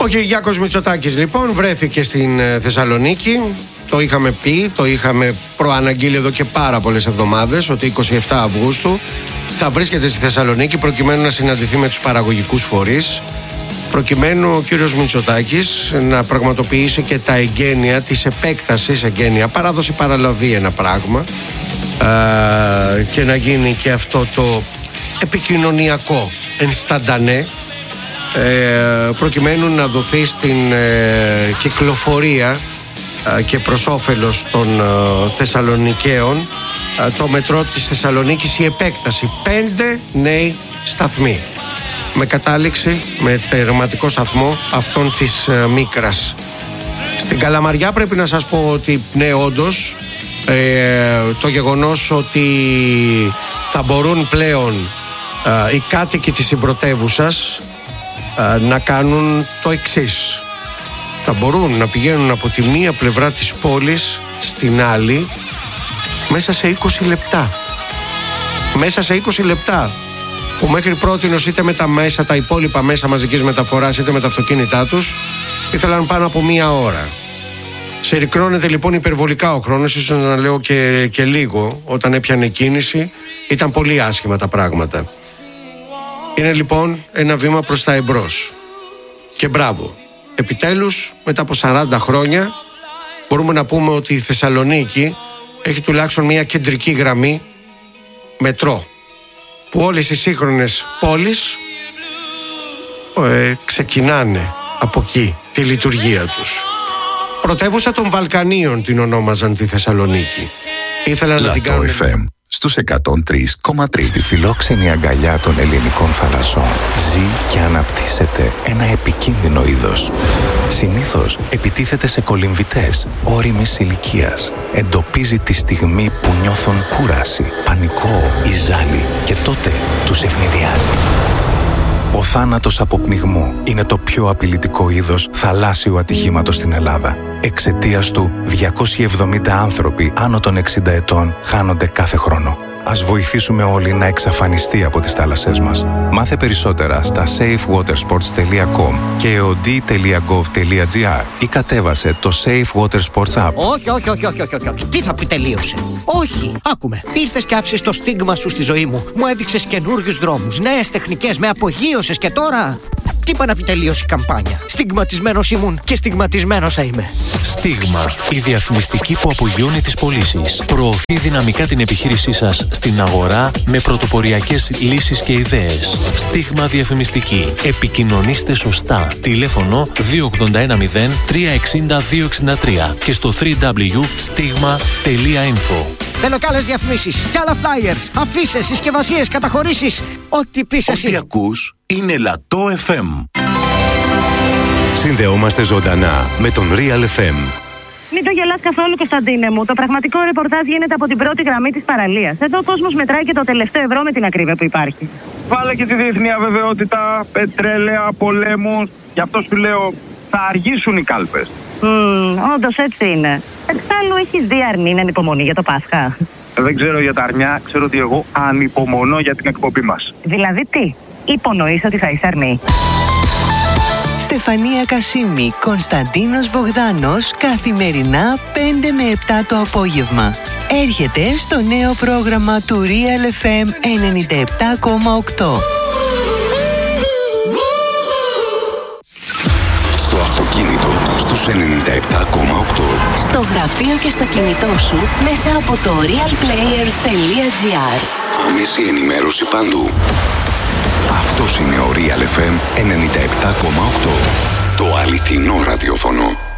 Ο Κυριάκος Μητσοτάκης λοιπόν βρέθηκε στην Θεσσαλονίκη. Το είχαμε πει, το είχαμε προαναγγείλει εδώ και πάρα πολλές εβδομάδες, ότι 27 Αυγούστου θα βρίσκεται στη Θεσσαλονίκη προκειμένου να συναντηθεί με τους παραγωγικούς φορείς, προκειμένου ο κύριος Μητσοτάκης να πραγματοποιήσει και τα εγγένεια της επέκτασης, παράδοση παραλαβή ένα πράγμα, και να γίνει και αυτό το επικοινωνιακό ενσταντανέ, προκειμένου να δοθεί στην κυκλοφορία και προς όφελος των Θεσσαλονικαίων το μετρό της Θεσσαλονίκης, η επέκταση. 5 νέοι σταθμοί με κατάληξη, με τερματικό σταθμό αυτών της Μίκρας. Στην Καλαμαριά πρέπει να σας πω ότι ναι, όντως το γεγονός ότι θα μπορούν πλέον οι κάτοικοι της συμπρωτεύουσας να κάνουν το εξής: θα μπορούν να πηγαίνουν από τη μία πλευρά της πόλης στην άλλη μέσα σε 20 λεπτά. Μέσα σε 20 λεπτά, που μέχρι πρότινος είτε με τα μέσα, τα υπόλοιπα μέσα μαζικής μεταφοράς, είτε με τα αυτοκίνητά τους, ήθελαν πάνω από μία ώρα. Συρρικνώνεται λοιπόν υπερβολικά ο χρόνος, ίσως να λέω και λίγο. Όταν έπιανε κίνηση ήταν πολύ άσχημα τα πράγματα. Είναι λοιπόν ένα βήμα προς τα εμπρός. Και μπράβο. Επιτέλους, μετά από 40 χρόνια, μπορούμε να πούμε ότι η Θεσσαλονίκη έχει τουλάχιστον μια κεντρική γραμμή μετρό, που όλες οι σύγχρονες πόλεις ξεκινάνε από εκεί τη λειτουργία τους. Πρωτεύουσα των Βαλκανίων την ονόμαζαν τη Θεσσαλονίκη. Ήθελαν να την κάνουν FM στους 103,3. Στη φιλόξενη αγκαλιά των ελληνικών θαλασσών ζει και αναπτύσσεται ένα επικίνδυνο είδος. Συνήθως επιτίθεται σε κολυμβητές ώριμης ηλικίας. Εντοπίζει τη στιγμή που νιώθουν κούραση, πανικό ή ζάλι και τότε τους ευνηδιάζει. Ο θάνατος από πνιγμό είναι το πιο απειλητικό είδος θαλάσσιου ατυχήματος στην Ελλάδα. Εξαιτίας του, 270 άνθρωποι άνω των 60 ετών χάνονται κάθε χρόνο. Ας βοηθήσουμε όλοι να εξαφανιστεί από τις θάλασσές μας. Μάθε περισσότερα στα safewatersports.com και eod.gov.gr ή κατέβασε το Safe Water Sports App. Όχι. Τι θα πει τελείωσε? Όχι. Άκουμε. Ήρθες και άφησες το στίγμα σου στη ζωή μου. Μου έδειξες καινούριους δρόμους, νέες τεχνικές, με απογείωσες και τώρα... Τι είπα να πει τελείωσε η καμπάνια? Στιγματισμένος ήμουν και στιγματισμένος θα είμαι. Στίγμα. Η διαφημιστική που απογειώνει τις πωλήσεις. Προωθεί δυναμικά την επιχείρησή σας στην αγορά με πρωτοποριακές λύσεις και ιδέες. Στίγμα διαφημιστική. Επικοινωνήστε σωστά. Τηλέφωνο 2810 360 263 και στο www.stigma.info. Θέλω κι άλλες διαφημίσεις, κι άλλα flyers, αφήσεις, συσκευασίες, καταχωρήσεις. Ό,τι πεις εσύ. Ό,τι ακούς είναι Λατό FM. Συνδεόμαστε ζωντανά με τον Real FM. Μην το γελάς καθόλου, Κωνσταντίνε μου. Το πραγματικό ρεπορτάζ γίνεται από την πρώτη γραμμή της παραλίας. Εδώ ο κόσμος μετράει και το τελευταίο ευρώ με την ακρίβεια που υπάρχει. Βάλε και τη διεθνή αβεβαιότητα, πετρέλαια, πολέμους. Γι' αυτό σου λέω, θα αργήσουν οι κάλπες. Όντως έτσι είναι. Εξάλλου έχεις δει αρνή να ανυπομονεί για το Πάσχα? Δεν ξέρω για τα αρνιά, ξέρω ότι εγώ ανυπομονώ για την εκπομπή μας. Δηλαδή τι, υπονοείς ότι θα είσαι αρνή? Στεφανία Κασίμη, Κωνσταντίνος Μπογδάνος, καθημερινά 5 με 7 το απόγευμα. Έρχεται στο νέο πρόγραμμα του Real FM 97,8. Στο αυτοκίνητο στους 97,8. Στο γραφείο και στο κινητό σου μέσα από το realplayer.gr. Άμεση ενημέρωση παντού. Αυτός είναι ο Real FM 97,8. Το αληθινό ραδιόφωνο.